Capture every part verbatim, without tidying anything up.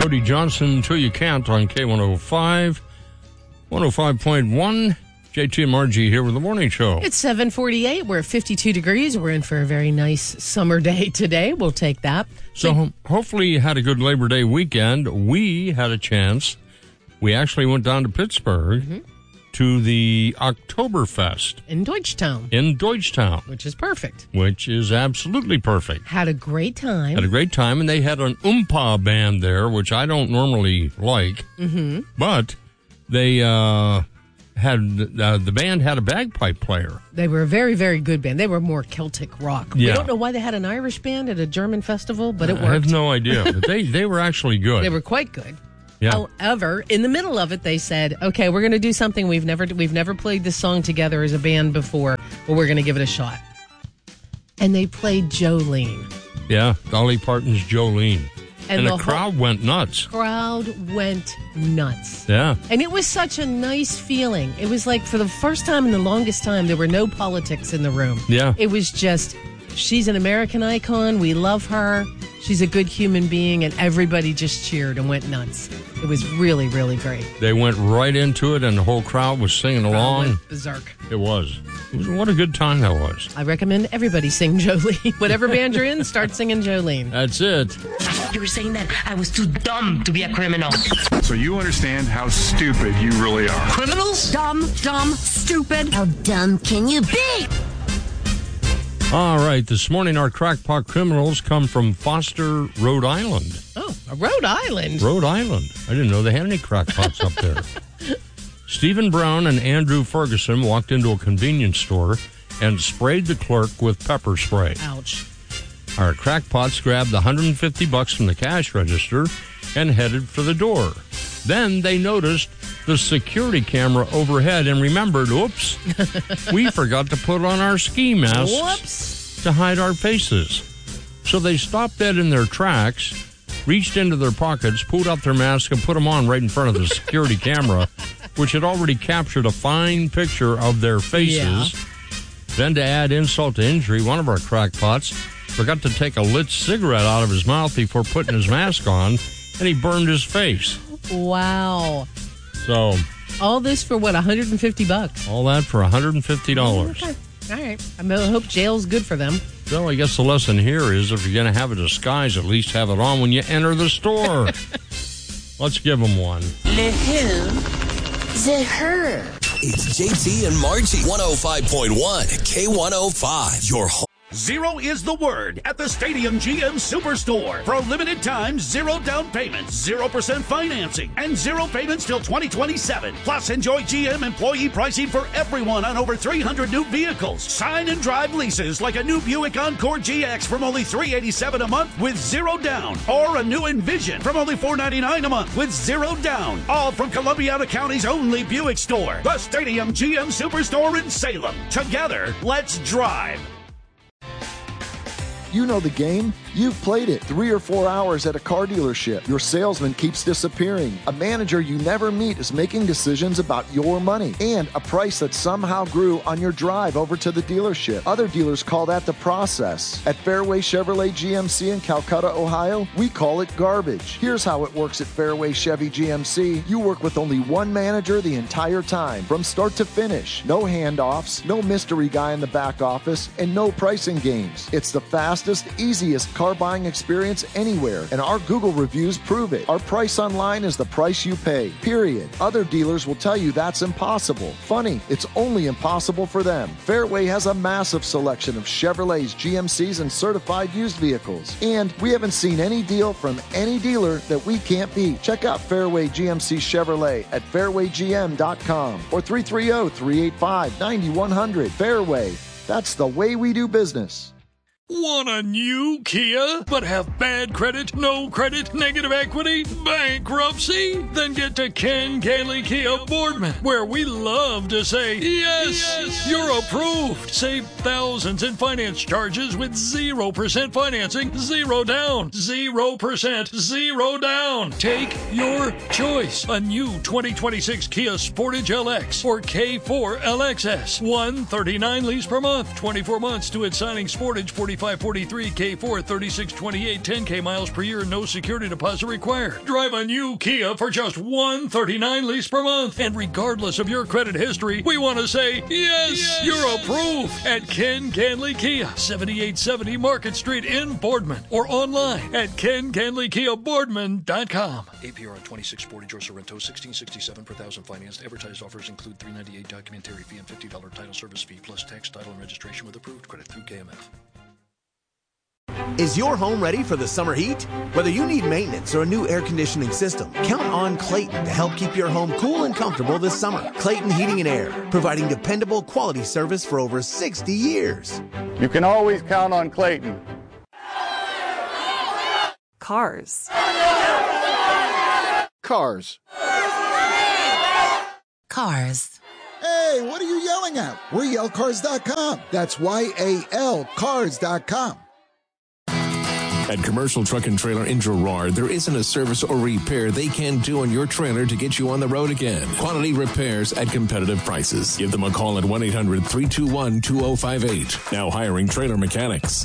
Cody Johnson, Till You Can't on K one oh five. one oh five point one. J T and Margie here with the morning show. It's seven forty-eight. We're at fifty-two degrees. We're in for a very nice summer day today. We'll take that. So ho- hopefully you had a good Labor Day weekend. We had a chance. We actually went down to Pittsburgh mm-hmm. to the Oktoberfest. In Deutschtown. In Deutschtown. Which is perfect. Which is absolutely perfect. Had a great time. Had a great time, and they had an Oompa band there, which I don't normally like. Mm-hmm. But they... uh Had uh, the band had a bagpipe player. They were a very, very good band. They were more Celtic rock. Yeah. We don't know why they had an Irish band at a German festival, but it worked. I have no idea. But they, they were actually good. They were quite good. Yeah. However, in the middle of it, they said, "Okay, we're going to do something we've never we've never played this song together as a band before, but we're going to give it a shot." And they played Jolene. Yeah, Dolly Parton's Jolene. And, and the, the crowd went nuts. Crowd went nuts. Yeah. And it was such a nice feeling. It was like for the first time in the longest time, there were no politics in the room. Yeah. It was just, she's an American icon. We love her. She's a good human being. And everybody just cheered and went nuts. It was really, really great. They went right into it, and the whole crowd was singing along. Went berserk. It was. It was. What a good time that was. I recommend everybody sing Jolene. Whatever band you're in, start singing Jolene. That's it. You were saying that I was too dumb to be a criminal. So you understand how stupid you really are. Criminals? Dumb, dumb, stupid. How dumb can you be? All right, this morning our crackpot criminals come from Foster, Rhode Island. Oh, Rhode Island? Rhode Island. I didn't know they had any crackpots up there. Stephen Brown and Andrew Ferguson walked into a convenience store and sprayed the clerk with pepper spray. Ouch. Our crackpots grabbed one hundred fifty bucks from the cash register and headed for the door. Then they noticed the security camera overhead and remembered, oops, we forgot to put on our ski masks Whoops. to hide our faces. So they stopped dead in their tracks, reached into their pockets, pulled out their mask, and put them on right in front of the security camera, which had already captured a fine picture of their faces. Yeah. Then to add insult to injury, one of our crackpots forgot to take a lit cigarette out of his mouth before putting his mask on, and he burned his face. Wow. So, all this for what, one hundred fifty bucks? All that for one hundred fifty dollars. Okay. All right. I hope jail's good for them. So I guess the lesson here is if you're going to have a disguise, at least have it on when you enter the store. Let's give them one. Le who? The her. It's J T and Margie. one oh five point one K one oh five. Your home. Zero is the word at the Stadium G M Superstore. For a limited time, zero down payments, zero percent financing, and zero payments till twenty twenty-seven. Plus, enjoy G M employee pricing for everyone on over three hundred new vehicles. Sign and drive leases like a new Buick Encore G X from only three hundred eighty-seven dollars a month with zero down. Or a new Envision from only four hundred ninety-nine dollars a month with zero down. All from Columbiana County's only Buick store. The Stadium G M Superstore in Salem. Together, let's drive. You know the game. You've played it. Three or four hours at a car dealership. Your salesman keeps disappearing. A manager you never meet is making decisions about your money. And a price that somehow grew on your drive over to the dealership. Other dealers call that the process. At Fairway Chevrolet G M C in Calcutta, Ohio, we call it garbage. Here's how it works at Fairway Chevy G M C. You work with only one manager the entire time, from start to finish. No handoffs, no mystery guy in the back office, and no pricing games. It's the fastest, easiest car buying experience anywhere, and our Google reviews prove it. Our price online is the price you pay, period. Other dealers will tell you that's impossible. Funny, it's only impossible for them. Fairway has a massive selection of Chevrolets, G M Cs, and certified used vehicles. And we haven't seen any deal from any dealer that we can't beat. Check out Fairway G M C Chevrolet at fairway g m dot com or three three zero, three eight five, nine one zero zero. Fairway, that's the way we do business. Want a new Kia, but have bad credit, no credit, negative equity, bankruptcy? Then get to Ken Gailey Kia Boardman, where we love to say, yes, yes, you're approved. Save thousands in finance charges with zero percent financing, zero down, zero percent, zero down. Take your choice. A new twenty twenty-six Kia Sportage L X or K four L X S. one thirty-nine lease per month, twenty-four months to its signing Sportage, forty thirty-five forty-three, K four thirty-six twenty-eight, ten K miles per year, no security deposit required. Drive a new Kia for just one hundred thirty-nine lease per month. And regardless of your credit history, we want to say, yes, yes, you're approved at Ken Canley Kia, seventy-eight seventy Market Street in Boardman, or online at ken canley kia boardman dot com. A P R on twenty-six forty George Sorrento, sixteen sixty-seven per thousand financed. Advertised offers include three ninety-eight documentary fee and fifty dollars title service fee plus tax, title, and registration with approved credit through K M F. Is your home ready for the summer heat? Whether you need maintenance or a new air conditioning system, count on Clayton to help keep your home cool and comfortable this summer. Clayton Heating and Air, providing dependable quality service for over sixty years. You can always count on Clayton. Cars. Cars. Cars. Hey, what are you yelling at? We're yell cars dot com. That's Y A L cars dot com. At Commercial Truck and Trailer in Girard, there isn't a service or repair they can do on your trailer to get you on the road again. Quality repairs at competitive prices. Give them a call at one eight hundred three two one two zero five eight. Now hiring trailer mechanics.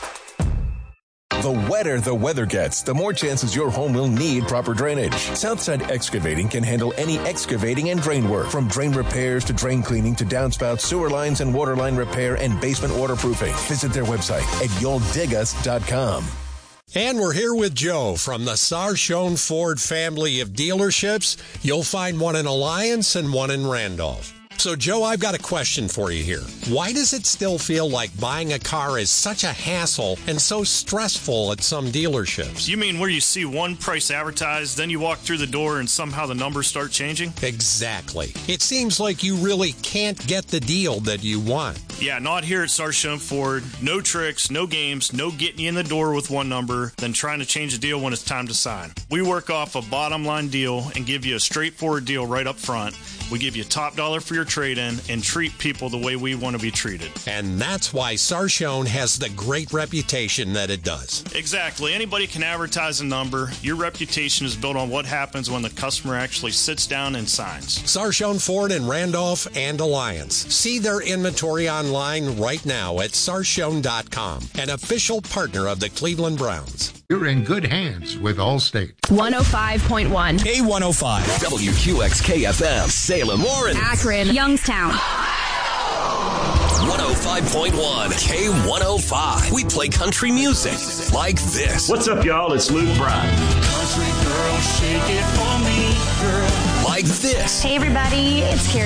The wetter the weather gets, the more chances your home will need proper drainage. Southside Excavating can handle any excavating and drain work, from drain repairs to drain cleaning to downspout, sewer lines and water line repair and basement waterproofing. Visit their website at you'll dig us dot com. And we're here with Joe from the Sarshone Ford family of dealerships. You'll find one in Alliance and one in Randolph. So, Joe, I've got a question for you here. Why does it still feel like buying a car is such a hassle and so stressful at some dealerships? You mean where you see one price advertised, then you walk through the door and somehow the numbers start changing? Exactly. It seems like you really can't get the deal that you want. Yeah, not here at Sarshone Ford. No tricks, no games, no getting you in the door with one number, then trying to change a deal when it's time to sign. We work off a bottom line deal and give you a straightforward deal right up front. We give you top dollar for your trade-in and treat people the way we want to be treated. And that's why Sarshone has the great reputation that it does. Exactly. Anybody can advertise a number. Your reputation is built on what happens when the customer actually sits down and signs. Sarshone Ford in Randolph and Alliance. See their inventory online right now at sarshone dot com, an official partner of the Cleveland Browns. You're in good hands with Allstate. one oh five point one. K one oh five. W Q X K F M. Salem, Warren. Akron. Youngstown. one oh five point one. K one oh five. We play country music like this. What's up, y'all? It's Luke Bryan. Country girl, shake it for me, girl. Like this. Hey, everybody. It's Carrie.